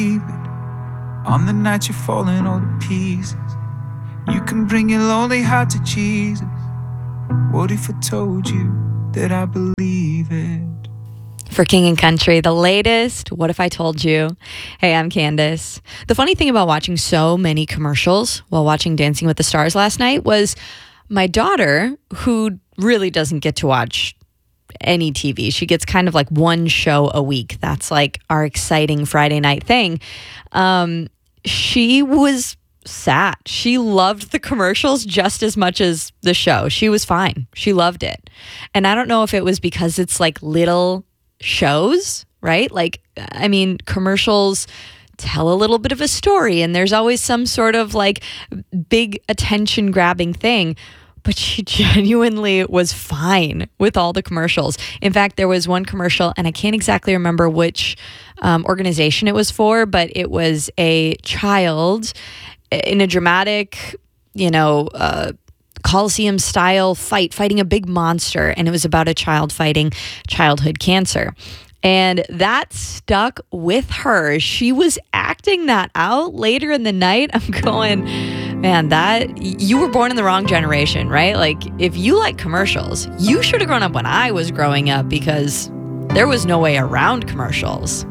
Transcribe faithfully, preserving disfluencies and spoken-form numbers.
On the night you're falling all to pieces, you can bring your lonely heart to Jesus. What if I told you that I believe it? For King and Country, the latest What If I Told You? Hey, I'm Candace. The funny thing about watching so many commercials while watching Dancing with the Stars last night was my daughter, who really doesn't get to watch any T V. She gets kind of like one show a week. That's like our exciting Friday night thing. Um, she was sad. She loved the commercials just as much as the show. She was fine. She loved it. And I don't know if it was because it's like little shows, right? Like, I mean, commercials tell a little bit of a story and there's always some sort of like big attention grabbing thing. But she genuinely was fine with all the commercials. In fact, there was one commercial, and I can't exactly remember which um, organization it was for, but it was a child in a dramatic, you know, uh, Coliseum-style fight, fighting a big monster, and it was about a child fighting childhood cancer. And that stuck with her. She was acting that out later in the night. I'm going, man, that you were born in the wrong generation, right? Like, if you like commercials, you should have grown up when I was growing up, because there was no way around commercials.